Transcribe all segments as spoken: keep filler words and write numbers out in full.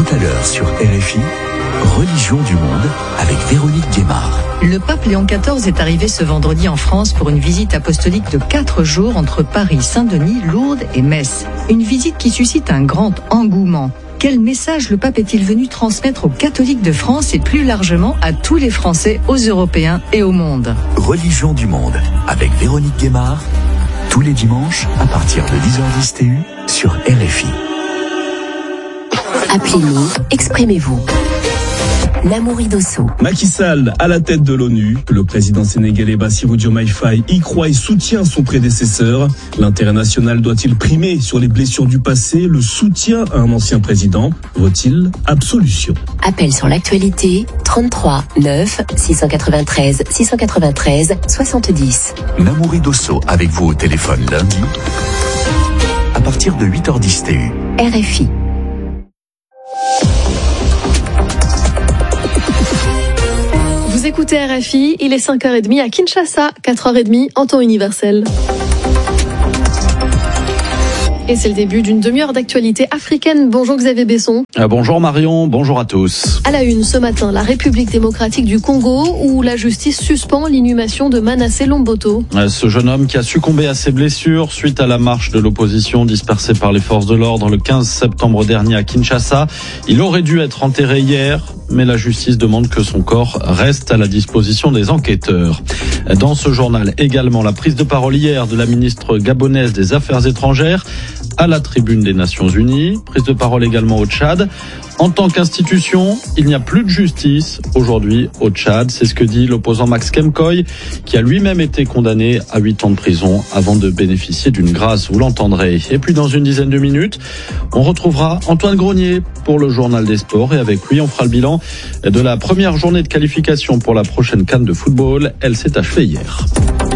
Tout à l'heure sur R F I, Religion du monde avec Véronique Guémard. Le pape Léon quatorze est arrivé ce vendredi en France pour une visite apostolique de quatre jours entre Paris, Saint-Denis, Lourdes et Metz. Une visite qui suscite un grand engouement. Quel message le pape est-il venu transmettre aux catholiques de France et plus largement à tous les Français, aux Européens et au monde? Religion du monde avec Véronique Guémard, tous les dimanches à partir de dix heures dix T U sur R F I. Appelez-nous, exprimez-vous. Namouri Dosso. Macky Sall à la tête de l'ONU. Le président sénégalais Bassirou Diomaye Faye y croit et soutient son prédécesseur. L'intérêt national doit-il primer sur les blessures du passé? Le soutien à un ancien président vaut-il absolution? Appel sur l'actualité trente-trois neuf six cent quatre-vingt-treize six cent quatre-vingt-treize soixante-dix. Namouri Dosso avec vous au téléphone lundi à partir de huit heures dix T U. R F I. Vous écoutez R F I, il est cinq heures trente à Kinshasa, quatre heures trente en temps universel. Et c'est le début d'une demi-heure d'actualité africaine. Bonjour Xavier Besson. Ah, bonjour Marion, bonjour à tous. À la une ce matin, la République démocratique du Congo, où la justice suspend l'inhumation de Manasseh Lomboto. Ce jeune homme qui a succombé à ses blessures suite à la marche de l'opposition dispersée par les forces de l'ordre le quinze septembre dernier à Kinshasa. Il aurait dû être enterré hier, mais la justice demande que son corps reste à la disposition des enquêteurs. Dans ce journal également, la prise de parole hier de la ministre gabonaise des Affaires étrangères à la tribune des Nations Unies. Prise de parole également au Tchad. En tant qu'institution, il n'y a plus de justice aujourd'hui au Tchad. C'est ce que dit l'opposant Max Kemkoy, qui a lui-même été condamné à huit ans de prison avant de bénéficier d'une grâce, vous l'entendrez. Et puis dans une dizaine de minutes, on retrouvera Antoine Grenier pour le journal des sports. Et avec lui, on fera le bilan de la première journée de qualification pour la prochaine CAN de football. Elle s'est achevée hier.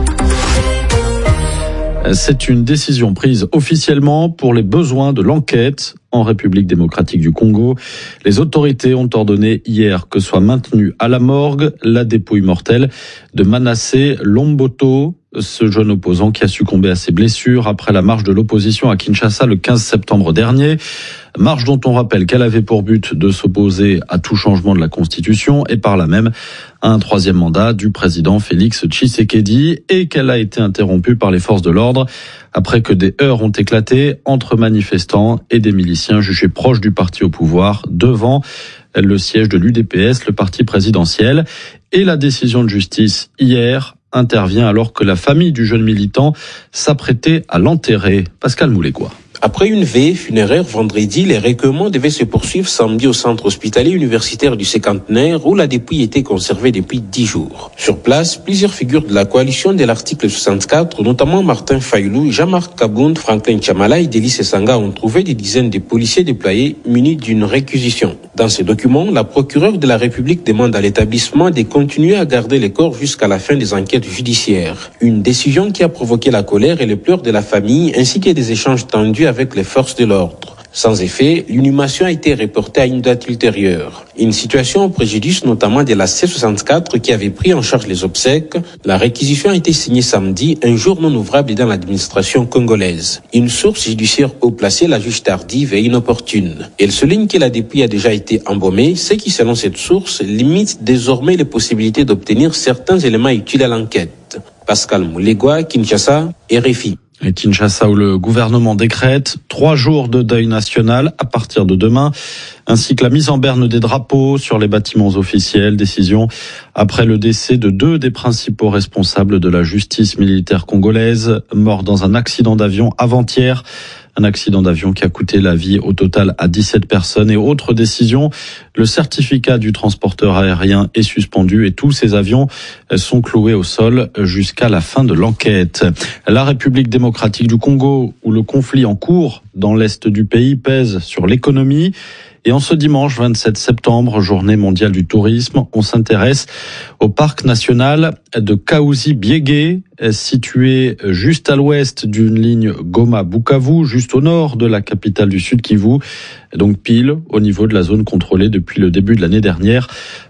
C'est une décision prise officiellement pour les besoins de l'enquête en République démocratique du Congo. Les autorités ont ordonné hier que soit maintenue à la morgue la dépouille mortelle de Manasseh Lomboto, ce jeune opposant qui a succombé à ses blessures après la marche de l'opposition à Kinshasa le quinze septembre dernier. Marche dont on rappelle qu'elle avait pour but de s'opposer à tout changement de la Constitution et par là même à un troisième mandat du président Félix Tshisekedi, et qu'elle a été interrompue par les forces de l'ordre après que des heurts ont éclaté entre manifestants et des miliciens jugés proches du parti au pouvoir devant le siège de l'U D P S, le parti présidentiel. Et la décision de justice hier intervient alors que la famille du jeune militant s'apprêtait à l'enterrer. Pascal Moulégois. Après une veillée funéraire vendredi, les recueillements devaient se poursuivre samedi au centre hospitalier universitaire du Cinquantenaire, où la dépouille était conservée depuis dix jours. Sur place, plusieurs figures de la coalition de l'article soixante-quatre, notamment Martin Fayoulou, Jean-Marc Kabound, Franklin Chamala et Delis Sanga, ont trouvé des dizaines de policiers déployés munis d'une réquisition. Dans ces documents, la procureure de la République demande à l'établissement de continuer à garder les corps jusqu'à la fin des enquêtes judiciaires. Une décision qui a provoqué la colère et les pleurs de la famille, ainsi que des échanges tendus avec les forces de l'ordre. Sans effet, l'inhumation a été reportée à une date ultérieure. Une situation au préjudice notamment de la C soixante-quatre qui avait pris en charge les obsèques. La réquisition a été signée samedi, un jour non ouvrable dans l'administration congolaise. Une source judiciaire haut placée la juge tardive et inopportune. Elle souligne que la dépouille a déjà été embaumée, ce qui, selon cette source, limite désormais les possibilités d'obtenir certains éléments utiles à l'enquête. Pascal Moulégois, Kinshasa, R F I. Et Kinshasa, où le gouvernement décrète trois jours de deuil national à partir de demain, ainsi que la mise en berne des drapeaux sur les bâtiments officiels. Décision après le décès de deux des principaux responsables de la justice militaire congolaise, morts dans un accident d'avion avant-hier. Un accident d'avion qui a coûté la vie au total à dix-sept personnes. Et autre décision, le certificat du transporteur aérien est suspendu et tous ces avions sont cloués au sol jusqu'à la fin de l'enquête. La République démocratique du Congo, où le conflit en cours dans l'est du pays pèse sur l'économie. Et en ce dimanche vingt-sept septembre, journée mondiale du tourisme, on s'intéresse au parc national de Kahuzi-Biégué, situé juste à l'ouest d'une ligne Goma-Bukavu, juste au nord de la capitale du Sud Kivu, donc pile au niveau de la zone contrôlée depuis le début de l'année dernière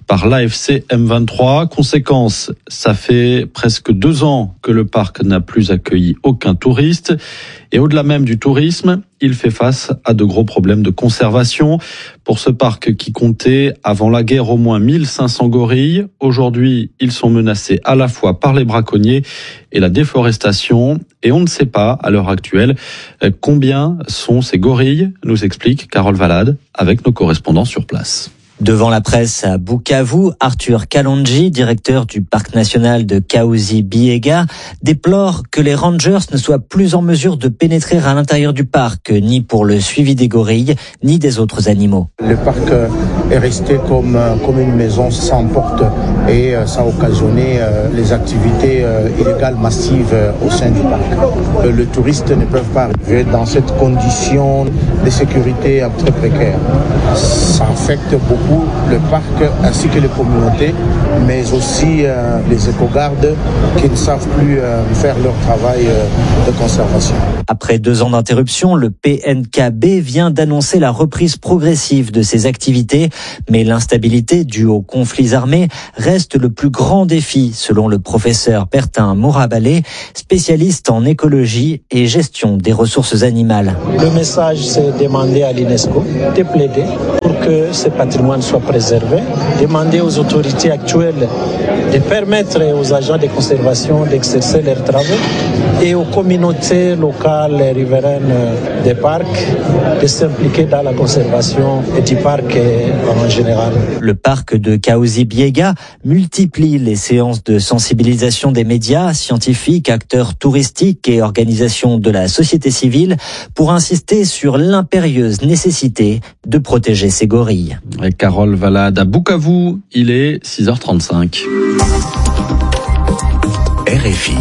par l'A F C M vingt-trois. Conséquence, ça fait presque deux ans que le parc n'a plus accueilli aucun touriste. Et au-delà même du tourisme, il fait face à de gros problèmes de conservation. Pour ce parc qui comptait avant la guerre au moins mille cinq cents gorilles, aujourd'hui ils sont menacés à la fois par les braconniers et la déforestation. Et on ne sait pas à l'heure actuelle combien sont ces gorilles, nous explique Carole Valade avec nos correspondants sur place. Devant la presse à Bukavu, Arthur Kalonji, directeur du parc national de Kahuzi-Biega, déplore que les rangers ne soient plus en mesure de pénétrer à l'intérieur du parc, ni pour le suivi des gorilles, ni des autres animaux. Le parc est resté comme, comme une maison sans porte et ça a occasionné les activités illégales massives au sein du parc. Les touristes ne peuvent pas arriver dans cette condition de sécurité très précaire. Ça affecte beaucoup le parc ainsi que les communautés, mais aussi euh, les éco-gardes qui ne savent plus euh, faire leur travail euh, de conservation. Après deux ans d'interruption, le P N K B vient d'annoncer la reprise progressive de ses activités, mais l'instabilité due aux conflits armés reste le plus grand défi, selon le professeur Bertin Mourabalé, spécialiste en écologie et gestion des ressources animales. Le message, c'est demander à l'UNESCO de plaider pour que ce patrimoine soit préservé, demander aux autorités actuelles de permettre aux agents de conservation d'exercer leurs travaux et aux communautés locales et riveraines des parcs de s'impliquer dans la conservation du parc en général. Le parc de Kahuzi-Biega multiplie les séances de sensibilisation des médias, scientifiques, acteurs touristiques et organisations de la société civile pour insister sur l'impérieuse nécessité de protéger ces gorilles. Et Carole Valade à Bukavu, il est six heures trente-cinq. R F I.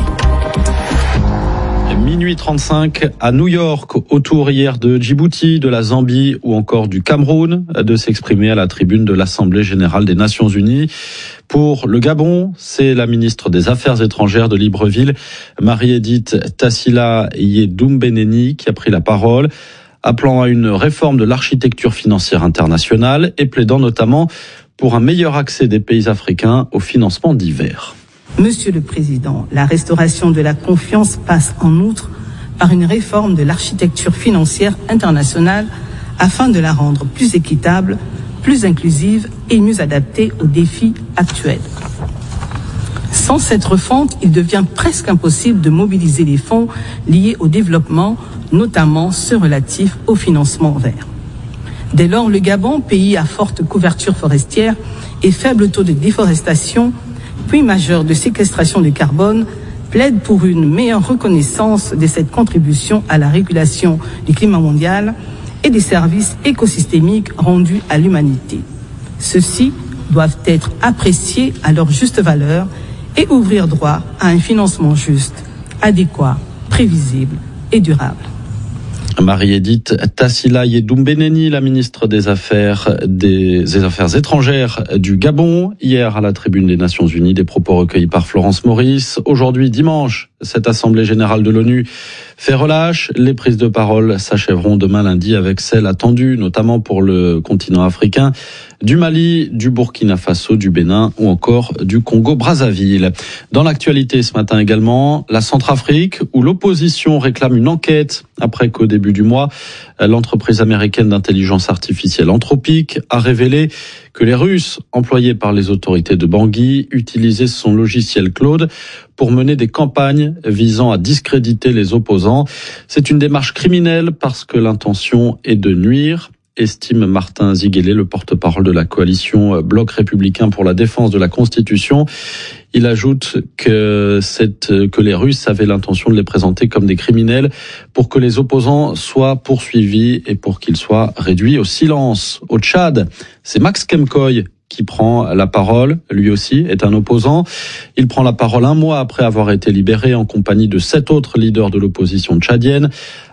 Minuit trente-cinq à New York, autour hier de Djibouti, de la Zambie ou encore du Cameroun, de s'exprimer à la tribune de l'Assemblée générale des Nations unies. Pour le Gabon, c'est la ministre des Affaires étrangères de Libreville, Marie-Édith Tassila Yedoumbeneni, qui a pris la parole, appelant à une réforme de l'architecture financière internationale et plaidant notamment pour un meilleur accès des pays africains au financement divers. Monsieur le Président, la restauration de la confiance passe en outre par une réforme de l'architecture financière internationale afin de la rendre plus équitable, plus inclusive et mieux adaptée aux défis actuels. Sans cette refonte, il devient presque impossible de mobiliser les fonds liés au développement, notamment ceux relatifs au financement vert. Dès lors, le Gabon, pays à forte couverture forestière et faible taux de déforestation, puis majeur de séquestration de carbone, plaide pour une meilleure reconnaissance de cette contribution à la régulation du climat mondial et des services écosystémiques rendus à l'humanité. Ceux-ci doivent être appréciés à leur juste valeur et ouvrir droit à un financement juste, adéquat, prévisible et durable. Marie-Édith Tassila Yedoumbeneni, la ministre des Affaires, des, des Affaires étrangères du Gabon, hier à la tribune des Nations Unies, des propos recueillis par Florence Maurice. Aujourd'hui, dimanche, cette Assemblée générale de l'ONU fait relâche. Les prises de parole s'achèveront demain lundi avec celles attendues, notamment pour le continent africain, du Mali, du Burkina Faso, du Bénin ou encore du Congo-Brazzaville. Dans l'actualité ce matin également, la Centrafrique, où l'opposition réclame une enquête après qu'au début du mois, l'entreprise américaine d'intelligence artificielle Anthropic a révélé que les Russes, employés par les autorités de Bangui, utilisaient son logiciel Claude pour mener des campagnes visant à discréditer les opposants. C'est une démarche criminelle parce que l'intention est de nuire, estime Martin Ziguélé, le porte-parole de la coalition Bloc républicain pour la défense de la Constitution. Il ajoute que, cette, que les Russes avaient l'intention de les présenter comme des criminels pour que les opposants soient poursuivis et pour qu'ils soient réduits au silence. Au Tchad, c'est Max Kemkoy qui prend la parole, lui aussi est un opposant. Il prend la parole un mois après avoir été libéré en compagnie de sept autres leaders de l'opposition tchadienne.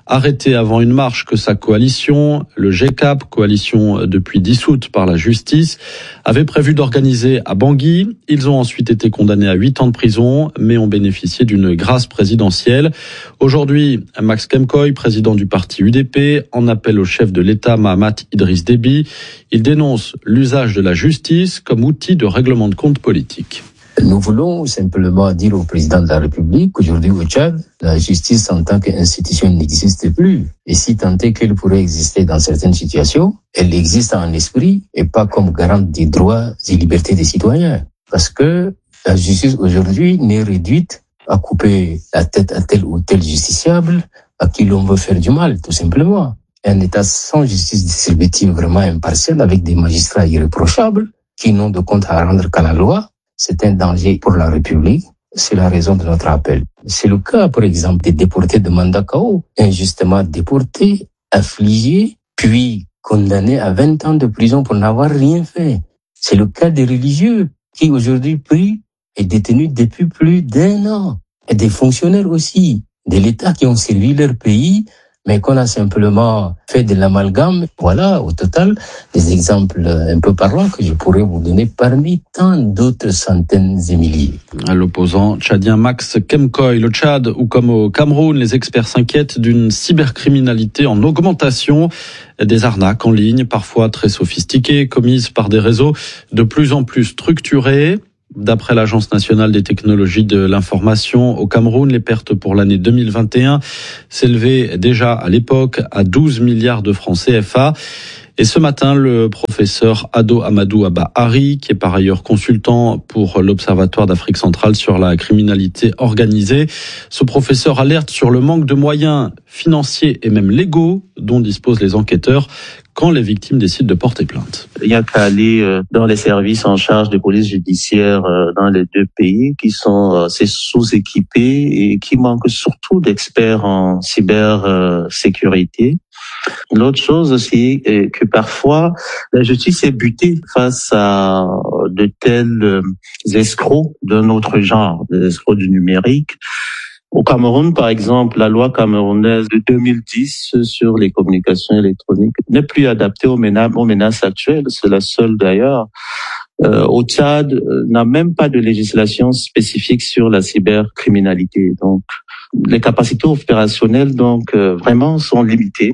arrêté avant une marche que sa coalition, le G C A P, coalition depuis dissoute par la justice, avait prévu d'organiser à Bangui. Ils ont ensuite été condamnés à huit ans de prison, mais ont bénéficié d'une grâce présidentielle. Aujourd'hui, Max Kemkoy, président du parti U D P, en appelle au chef de l'État Mahamat Idriss Déby. Il dénonce l'usage de la justice comme outil de règlement de compte politique. Nous voulons simplement dire au président de la République qu'aujourd'hui au Tchad, la justice en tant qu'institution n'existe plus. Et si tant est qu'elle pourrait exister dans certaines situations, elle existe en esprit et pas comme garante des droits et libertés des citoyens. Parce que la justice aujourd'hui n'est réduite à couper la tête à tel ou tel justiciable à qui l'on veut faire du mal, tout simplement. Un État sans justice distributive vraiment impartiale avec des magistrats irréprochables qui n'ont de compte à rendre qu'à la loi, c'est un danger pour la République. C'est la raison de notre appel. C'est le cas, par exemple, des déportés de Mandakao, injustement déportés, affligés, puis condamnés à vingt ans de prison pour n'avoir rien fait. C'est le cas des religieux qui aujourd'hui prient et détenus depuis plus d'un an. Et des fonctionnaires aussi, de l'État qui ont servi leur pays, mais qu'on a simplement fait de l'amalgame. Voilà, au total, des exemples un peu parlants que je pourrais vous donner parmi tant d'autres centaines et milliers. L'opposant tchadien Max Kemkoy, le Tchad ou comme au Cameroun, les experts s'inquiètent d'une cybercriminalité en augmentation, des arnaques en ligne, parfois très sophistiquées, commises par des réseaux de plus en plus structurés. D'après l'Agence nationale des technologies de l'information, au Cameroun, les pertes pour l'année deux mille vingt et un s'élevaient déjà à l'époque à douze milliards de francs C F A. Et ce matin, le professeur Ado Amadou Abba Hari, qui est par ailleurs consultant pour l'Observatoire d'Afrique centrale sur la criminalité organisée, ce professeur alerte sur le manque de moyens financiers et même légaux dont disposent les enquêteurs quand les victimes décident de porter plainte. Il n'y a qu'à aller dans les services en charge de police judiciaire dans les deux pays qui sont assez sous-équipés et qui manquent surtout d'experts en cybersécurité. L'autre chose aussi est que parfois la justice est butée face à de tels escrocs d'un autre genre, des escrocs du numérique. Au Cameroun, par exemple, la loi camerounaise de deux mille dix sur les communications électroniques n'est plus adaptée aux menaces, aux menaces actuelles. C'est la seule d'ailleurs. Euh, au Tchad, euh, n'a même pas de législation spécifique sur la cybercriminalité. Donc, les capacités opérationnelles, donc, euh, vraiment sont limitées.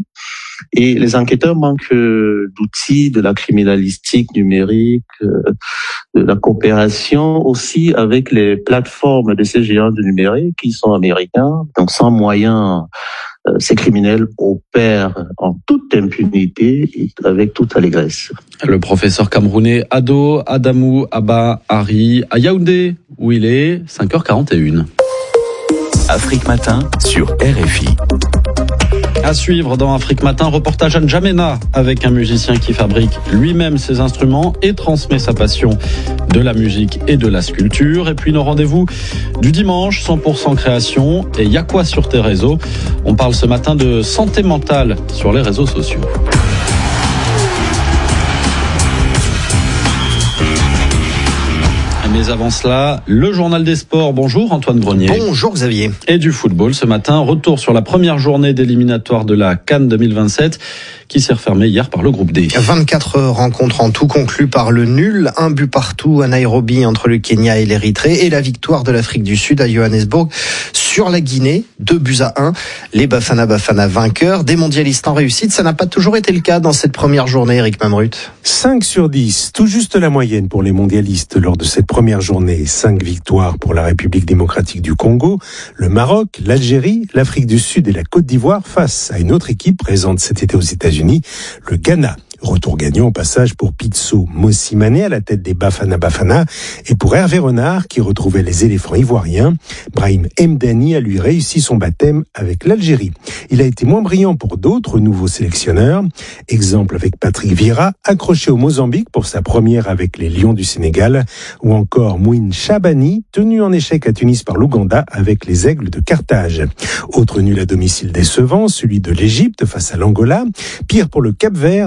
Et les enquêteurs manquent euh, d'outils de la criminalistique numérique, euh, de la coopération aussi avec les plateformes de ces géants du numérique qui sont américains. Donc, sans moyens, euh, ces criminels opèrent en toute impunité et avec toute allégresse. Le professeur camerounais Ado Adamou Abba Hari à Yaoundé, où il est cinq heures quarante et une. Afrique Matin sur R F I. À suivre dans Afrique Matin, reportage à N'Djamena avec un musicien qui fabrique lui-même ses instruments et transmet sa passion de la musique et de la sculpture. Et puis nos rendez-vous du dimanche, cent pour cent création. Et y a quoi sur tes réseaux? On parle ce matin de santé mentale sur les réseaux sociaux. Mais avant cela, le journal des sports. Bonjour Antoine Grenier. Bonjour Xavier. Et du football ce matin. Retour sur la première journée d'éliminatoire de la CAN deux mille vingt-sept qui s'est refermée hier par le groupe D. vingt-quatre rencontres en tout conclues par le nul. Un but partout à Nairobi entre le Kenya et l'Érythrée. Et la victoire de l'Afrique du Sud à Johannesburg sur la Guinée. Deux buts à un. Les Bafana Bafana vainqueurs. Des mondialistes en réussite. Ça n'a pas toujours été le cas dans cette première journée, Eric Mamrut. cinq sur dix. Tout juste la moyenne pour les mondialistes lors de cette première journée. cinq victoires pour la République démocratique du Congo, le Maroc, l'Algérie, l'Afrique du Sud et la Côte d'Ivoire face à une autre équipe présente cet été aux États-Unis, le Ghana. Retour gagnant au passage pour Pitso Mosimane à la tête des Bafana Bafana et pour Hervé Renard qui retrouvait les éléphants ivoiriens. Brahim Mdani a lui réussi son baptême avec l'Algérie. Il a été moins brillant pour d'autres nouveaux sélectionneurs. Exemple avec Patrick Vieira, accroché au Mozambique pour sa première avec les Lions du Sénégal, ou encore Mouin Chabani, tenu en échec à Tunis par l'Ouganda avec les Aigles de Carthage. Autre nul à domicile décevant, celui de l'Égypte face à l'Angola. Pire pour le Cap-Vert, désormais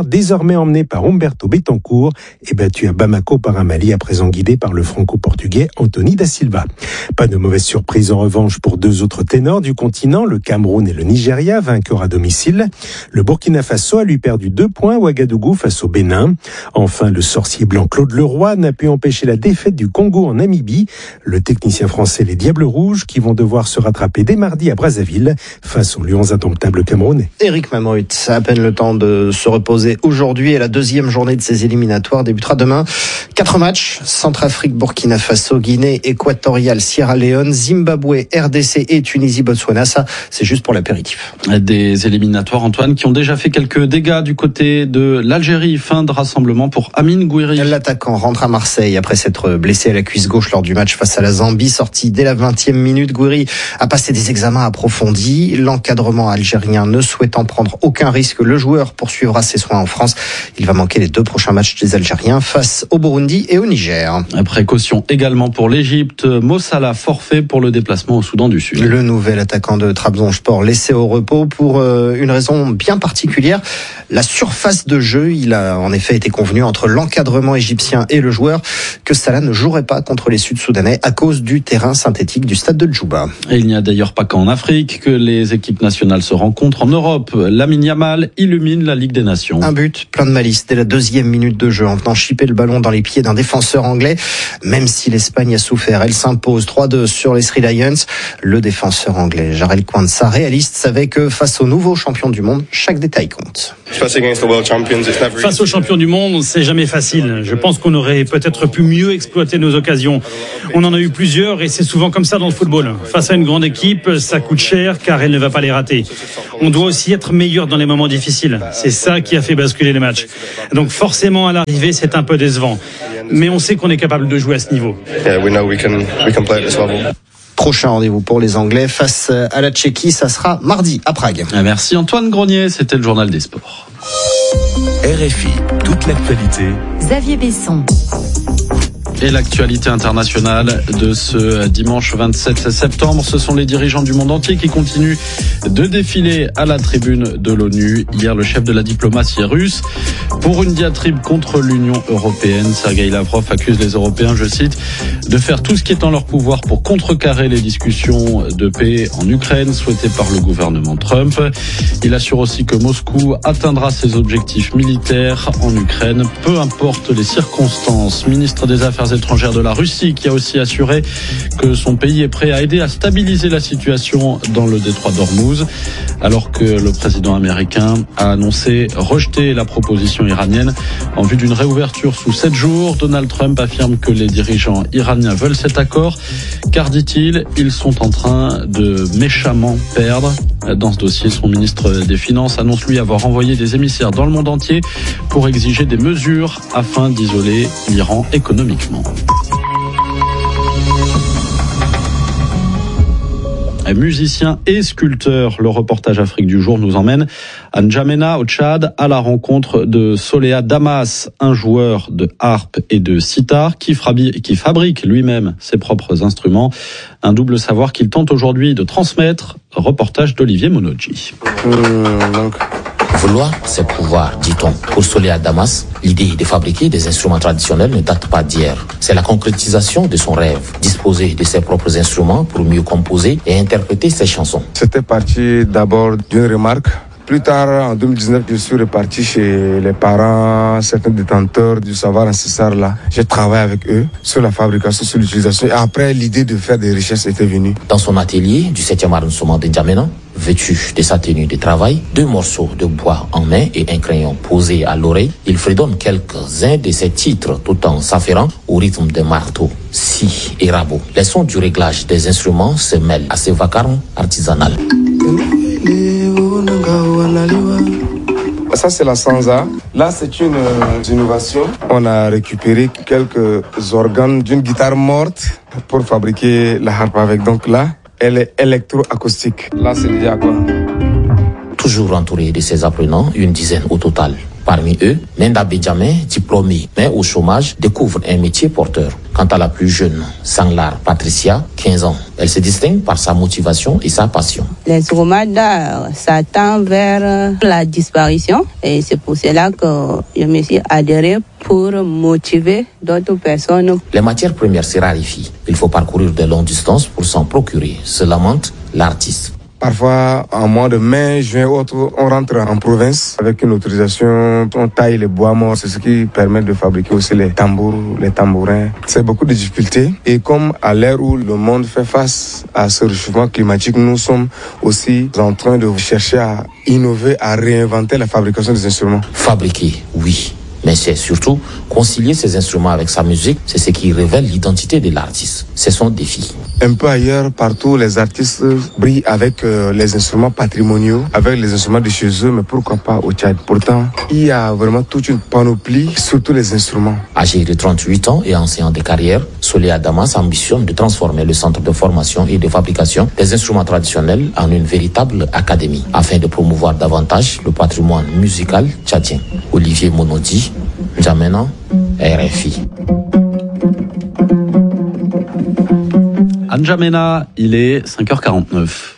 désormais emmené par Humberto Betancourt et battu à Bamako par un Mali à présent guidé par le franco-portugais Anthony da Silva. Pas de mauvaise surprise en revanche pour deux autres ténors du continent, le Cameroun et le Nigeria, vainqueurs à domicile. Le Burkina Faso a lui perdu deux points, Ouagadougou face au Bénin. Enfin, le sorcier blanc Claude Leroy n'a pu empêcher la défaite du Congo en Namibie. Le technicien français les Diables Rouges qui vont devoir se rattraper dès mardi à Brazzaville face aux Lions indomptables camerounais. Éric Mamruit a à peine le temps de se reposer aujourd'hui et la deuxième journée de ces éliminatoires débutera demain. Quatre matchs, Centrafrique, Burkina Faso, Guinée équatoriale, Sierra Leone, Zimbabwe, R D C et Tunisie, Botswana. Ça, c'est juste pour l'apéritif. Des éliminatoires, Antoine, qui ont déjà fait quelques dégâts du côté de l'Algérie. Fin de rassemblement pour Amine Gouiri. L'attaquant rentre à Marseille après s'être blessé à la cuisse gauche lors du match face à la Zambie. Sorti dès la vingtième minute, Gouiri a passé des examens approfondis. L'encadrement algérien ne souhaitant prendre aucun risque, le joueur poursuivra ses soins en France. Il va manquer les deux prochains matchs des Algériens face au Burundi et au Niger. Précaution également pour l'Égypte. Mo Salah forfait pour le déplacement au Soudan du Sud. Le nouvel attaquant de Trabzonspor laissé au repos pour euh, une raison bien particulière. La surface de jeu, il a en effet été convenu entre l'encadrement égyptien et le joueur que Salah ne jouerait pas contre les Sud-Soudanais à cause du terrain synthétique du stade de Djouba. Et il n'y a d'ailleurs pas qu'en Afrique que les équipes nationales se rencontrent. En Europe, Lamine Yamal illumine la Ligue des Nations. Un but plein de malice dès la deuxième minute de jeu en venant chipper le ballon dans les pieds d'un défenseur anglais. Même si l'Espagne a souffert, elle s'impose trois deux sur les Three Lions. Le défenseur anglais Jarell Quansah, réaliste, savait que face au nouveau champion du monde, chaque détail compte. Face aux champions du monde, c'est jamais facile. Je pense qu'on aurait peut-être pu mieux exploiter nos occasions. On en a eu plusieurs et c'est souvent comme ça dans le football. Face à une grande équipe, ça coûte cher car elle ne va pas les rater. On doit aussi être meilleur dans les moments difficiles. C'est ça qui a fait basculer les matchs. Donc forcément à l'arrivée, c'est un peu décevant. Mais on sait qu'on est capable de jouer à ce niveau. Prochain rendez-vous pour les Anglais face à la Tchéquie, ça sera mardi à Prague. Merci Antoine Grenier, c'était le journal des sports. R F I, toute l'actualité. Xavier Besson. Et l'actualité internationale de ce dimanche vingt-sept septembre, ce sont les dirigeants du monde entier qui continuent de défiler à la tribune de l'ONU. Hier, le chef de la diplomatie russe, pour une diatribe contre l'Union européenne, Sergueï Lavrov accuse les Européens, je cite, de faire tout ce qui est en leur pouvoir pour contrecarrer les discussions de paix en Ukraine souhaitées par le gouvernement Trump. Il assure aussi que Moscou atteindra ses objectifs militaires en Ukraine, peu importe les circonstances. Ministre des Affaires étrangères de la Russie qui a aussi assuré que son pays est prêt à aider à stabiliser la situation dans le détroit d'Ormuz, alors que le président américain a annoncé rejeter la proposition iranienne en vue d'une réouverture sous sept jours. Donald Trump affirme que les dirigeants iraniens veulent cet accord car, dit-il, ils sont en train de méchamment perdre. Dans ce dossier, son ministre des Finances annonce lui avoir envoyé des émissaires dans le monde entier pour exiger des mesures afin d'isoler l'Iran économiquement. Musicien et sculpteur, le reportage Afrique du jour nous emmène à N'Djamena au Tchad à la rencontre de Soléa Damas, un joueur de harpe et de sitar qui fabrique lui-même ses propres instruments. Un double savoir qu'il tente aujourd'hui de transmettre. Reportage d'Olivier Monodji. Mmh, donc... Vouloir, c'est pouvoir, dit-on. Pour Soléa Damas, l'idée de fabriquer des instruments traditionnels ne date pas d'hier. C'est la concrétisation de son rêve, disposer de ses propres instruments pour mieux composer et interpréter ses chansons. C'était parti d'abord d'une remarque. Plus tard, en deux mille dix-neuf, je suis reparti chez les parents, certains détenteurs du savoir ancestral là. J'ai travaillé avec eux sur la fabrication, sur l'utilisation. Et après, l'idée de faire des recherches était venue. Dans son atelier du septième arrondissement de N'Djamena, vêtu de sa tenue de travail, deux morceaux de bois en main et un crayon posé à l'oreille, il fredonne quelques-uns de ses titres tout en s'affairant au rythme de marteau, scie et rabot. Les sons du réglage des instruments se mêlent à ce vacarme artisanal. Ça, c'est la sansa. Là, c'est une euh, innovation. On a récupéré quelques organes d'une guitare morte pour fabriquer la harpe avec. Donc là, elle est électroacoustique. Là, c'est déjà quoi? Toujours entouré de ses apprenants, une dizaine au total. Parmi eux, Nenda Benjamin, diplômé mais au chômage, découvre un métier porteur. Quant à la plus jeune, Sanglar Patricia, quinze ans, elle se distingue par sa motivation et sa passion. L'instrument d'art, ça tend vers la disparition et c'est pour cela que je me suis adhérée pour motiver d'autres personnes. Les matières premières se raréfient. Il faut parcourir de longues distances pour s'en procurer, se lamente l'artiste. Parfois, en mois de mai, juin, autre, on rentre en province avec une autorisation, on taille les bois morts, c'est ce qui permet de fabriquer aussi les tambours, les tambourins. C'est beaucoup de difficultés. Et comme à l'ère où le monde fait face à ce réchauffement climatique, nous sommes aussi en train de chercher à innover, à réinventer la fabrication des instruments. Fabriquer, oui. Mais c'est surtout concilier ces instruments avec sa musique, c'est ce qui révèle l'identité de l'artiste. C'est son défi. Un peu ailleurs, partout, les artistes brillent avec euh, les instruments patrimoniaux, avec les instruments de chez eux, mais pourquoi pas au Tchad. Pourtant, il y a vraiment toute une panoplie, surtout les instruments. Âgé de trente-huit ans et enseignant de carrière, Soleil Damas ambitionne de transformer le centre de formation et de fabrication des instruments traditionnels en une véritable académie, afin de promouvoir davantage le patrimoine musical tchadien. Olivier Monodi, N'Djamena, R F I. À N'Djamena, il est cinq heures quarante-neuf.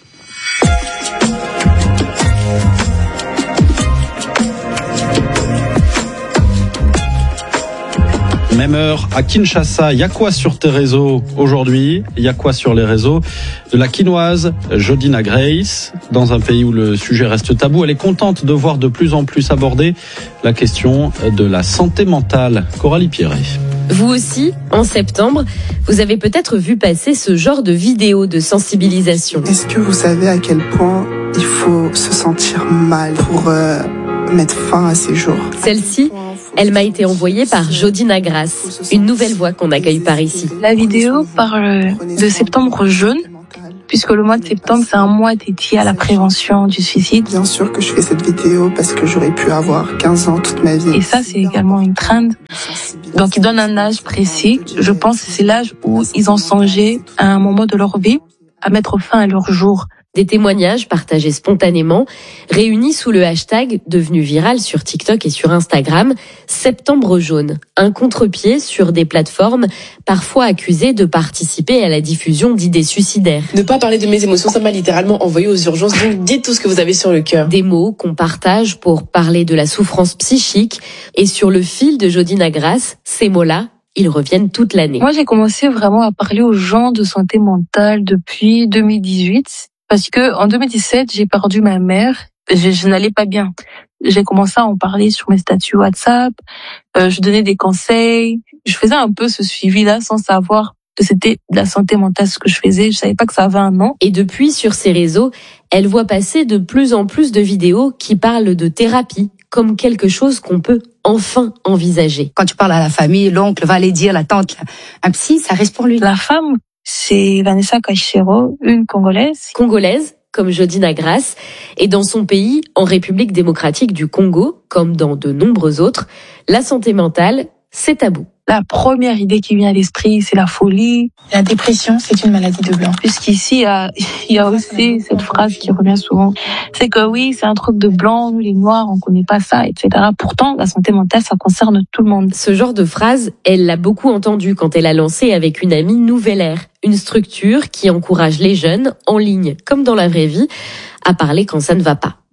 Même heure à Kinshasa. Il y a quoi sur tes réseaux aujourd'hui? Il y a quoi sur les réseaux de la quinoise Jodina Grace? Dans un pays où le sujet reste tabou, elle est contente de voir de plus en plus aborder la question de la santé mentale. Coralie Pierret. Vous aussi, en septembre, vous avez peut-être vu passer ce genre de vidéos de sensibilisation. Est-ce que vous savez à quel point il faut se sentir mal pour euh, mettre fin à ces jours? Celle-ci, elle m'a été envoyée par Jodina Grace, une nouvelle voix qu'on accueille par ici. La vidéo parle de septembre jaune, puisque le mois de septembre, c'est un mois dédié à la prévention du suicide. Bien sûr que je fais cette vidéo parce que j'aurais pu avoir quinze ans toute ma vie. Et ça, c'est également une trend. Donc, ils donnent un âge précis. Je pense que c'est l'âge où ils ont songé à un moment de leur vie à mettre fin à leur jour. Des témoignages partagés spontanément, réunis sous le hashtag devenu viral sur TikTok et sur Instagram, Septembre jaune, un contre-pied sur des plateformes parfois accusées de participer à la diffusion d'idées suicidaires. Ne pas parler de mes émotions, ça m'a littéralement envoyé aux urgences, donc dites tout ce que vous avez sur le cœur. Des mots qu'on partage pour parler de la souffrance psychique, et sur le fil de Jodina Grace, ces mots-là, ils reviennent toute l'année. Moi, j'ai commencé vraiment à parler aux gens de santé mentale depuis deux mille dix-huit. Parce que en deux mille dix-sept, j'ai perdu ma mère. Je, je n'allais pas bien. J'ai commencé à en parler sur mes statuts WhatsApp. Euh, je donnais des conseils. Je faisais un peu ce suivi-là sans savoir que c'était de la santé mentale ce que je faisais. Je savais pas que ça avait un nom. Et depuis, sur ses réseaux, elle voit passer de plus en plus de vidéos qui parlent de thérapie comme quelque chose qu'on peut enfin envisager. Quand tu parles à la famille, l'oncle va aller dire, la tante, un psy, ça reste pour lui. La femme, c'est Vanessa Kachero, une Congolaise. Congolaise, comme Jodina Grace, et dans son pays, en République démocratique du Congo, comme dans de nombreux autres, la santé mentale, c'est tabou. La première idée qui vient à l'esprit, c'est la folie. La dépression, c'est une maladie de blanc. Puisqu'ici, il y a, il y a aussi cette phrase qui revient souvent. C'est que oui, c'est un truc de blanc, nous les noirs, on connaît pas ça, et cetera. Pourtant, la santé mentale, ça concerne tout le monde. Ce genre de phrase, elle l'a beaucoup entendu quand elle a lancé avec une amie Nouvelle Ère, une structure qui encourage les jeunes, en ligne comme dans la vraie vie, à parler quand ça ne va pas.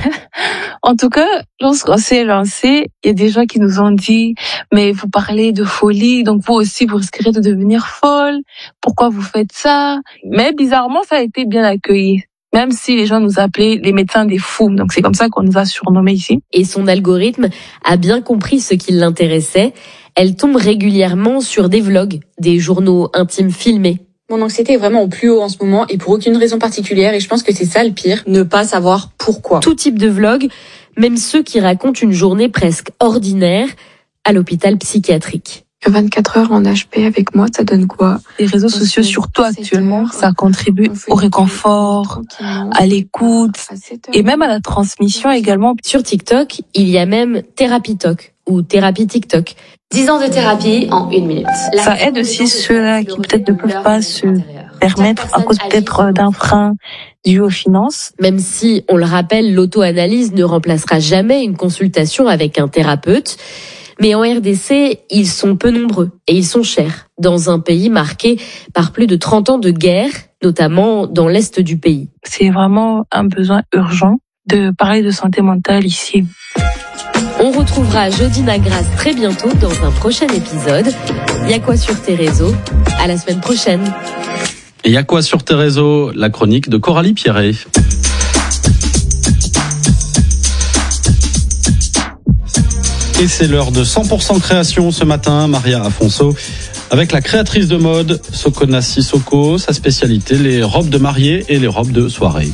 En tout cas, lorsqu'on s'est lancé, il y a des gens qui nous ont dit « Mais vous parlez de folie, donc vous aussi, vous risquerez de devenir folle. Pourquoi vous faites ça ?» Mais bizarrement, ça a été bien accueilli. Même si les gens nous appelaient les médecins des fous. Donc c'est comme ça qu'on nous a surnommés ici. Et son algorithme a bien compris ce qui l'intéressait. Elle tombe régulièrement sur des vlogs, des journaux intimes filmés. Mon anxiété est vraiment au plus haut en ce moment et pour aucune raison particulière, et je pense que c'est ça le pire, ne pas savoir pourquoi. Tout type de vlog, même ceux qui racontent une journée presque ordinaire à l'hôpital psychiatrique. vingt-quatre heures en H P avec moi, ça donne quoi? Les réseaux sociaux, surtout actuellement, ça contribue au réconfort, à l'écoute et même à la transmission également. Sur TikTok, il y a même Thérapie Talk ou Thérapie TikTok. dix ans de thérapie en une minute. Ça aide aussi ceux-là qui peut-être ne peuvent pas se permettre à cause peut-être d'un frein dû aux finances. Même si, on le rappelle, l'auto-analyse ne remplacera jamais une consultation avec un thérapeute. Mais en R D C, ils sont peu nombreux et ils sont chers, dans un pays marqué par plus de trente ans de guerre, notamment dans l'est du pays. C'est vraiment un besoin urgent de parler de santé mentale ici. On retrouvera Jody Nagras très bientôt dans un prochain épisode. Y'a quoi sur tes réseaux? À la semaine prochaine. Et Y'a quoi sur tes réseaux? La chronique de Coralie Pierret. Et c'est l'heure de cent pour cent création ce matin, Maria Afonso, avec la créatrice de mode, Sokona Sissoko, sa spécialité, les robes de mariée et les robes de soirée.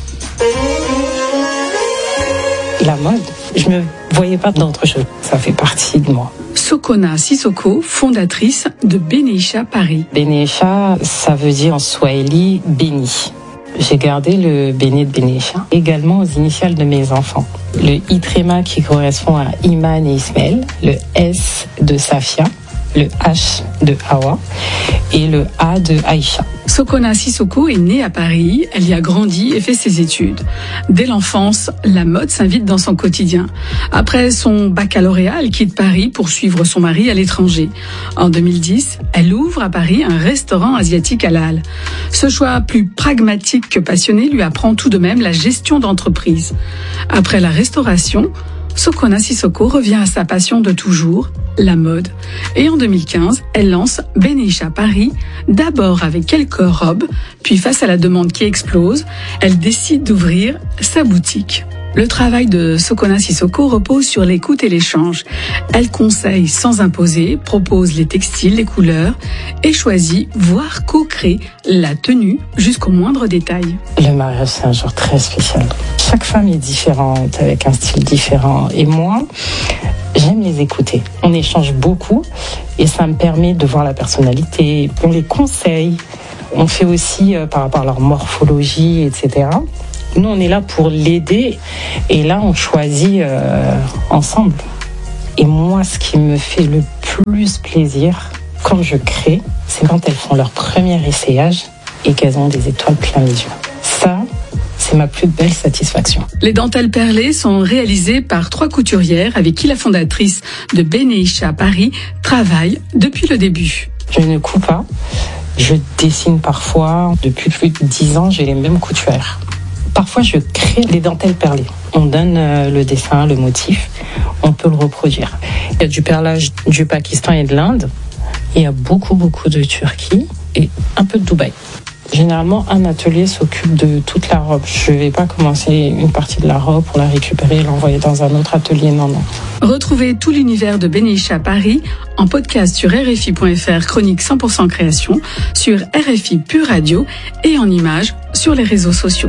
La mode, je me voyais pas d'autre chose. Ça fait partie de moi. Sokona Sissoko, fondatrice de Beneisha Paris. Beneisha, ça veut dire en swahili béni. J'ai gardé le béni de Beneisha, également aux initiales de mes enfants. Le Itrema qui correspond à Iman et Ismaël, le S de Safia, le H de Hawa et le A de Aïcha. Sokona Sissoko est née à Paris, elle y a grandi et fait ses études. Dès l'enfance, la mode s'invite dans son quotidien. Après son baccalauréat, elle quitte Paris pour suivre son mari à l'étranger. En deux mille dix, elle ouvre à Paris un restaurant asiatique halal. Ce choix plus pragmatique que passionné lui apprend tout de même la gestion d'entreprise. Après la restauration, Sokona Sissoko revient à sa passion de toujours, la mode. Et en deux mille quinze, elle lance Beneisha Paris, d'abord avec quelques robes, puis face à la demande qui explose, elle décide d'ouvrir sa boutique. Le travail de Sokona Sissoko repose sur l'écoute et l'échange. Elle conseille sans imposer, propose les textiles, les couleurs et choisit, voire co-crée la tenue jusqu'au moindre détail. Le mariage, c'est un jour très spécial. Chaque femme est différente, avec un style différent. Et moi, j'aime les écouter. On échange beaucoup et ça me permet de voir la personnalité. On les conseille. On fait aussi euh, par rapport à leur morphologie, et cetera. Nous, on est là pour l'aider et là, on choisit euh, ensemble. Et moi, ce qui me fait le plus plaisir quand je crée, c'est quand elles font leur premier essayage et qu'elles ont des étoiles plein les yeux. Ça, c'est ma plus belle satisfaction. Les dentelles perlées sont réalisées par trois couturières avec qui la fondatrice de Beneisha Paris travaille depuis le début. Je ne coupe pas, je dessine parfois. Depuis plus de dix ans, j'ai les mêmes couturières. Parfois, je crée les dentelles perlées. On donne le dessin, le motif, on peut le reproduire. Il y a du perlage du Pakistan et de l'Inde. Il y a beaucoup, beaucoup de Turquie et un peu de Dubaï. Généralement, un atelier s'occupe de toute la robe. Je ne vais pas commencer une partie de la robe pour la récupérer et l'envoyer dans un autre atelier. Non, non. Retrouvez tout l'univers de Beneisha Paris en podcast sur R F I point F R, chronique cent pour cent création, sur R F I Pure Radio et en images sur les réseaux sociaux.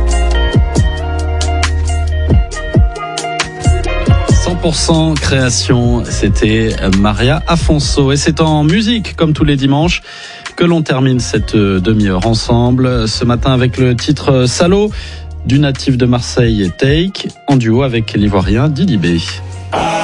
cent pour cent création, c'était Maria Afonso. Et c'est en musique, comme tous les dimanches, que l'on termine cette demi-heure ensemble. Ce matin avec le titre Salaud du natif de Marseille, Take, en duo avec l'Ivoirien Didi B.